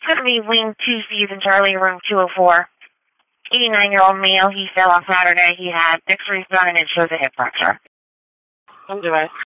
Could be Wing 2C's in Charlie room 204. 89-year-old male. He fell on Saturday. He had X-rays done and it shows a hip fracture. Come to it.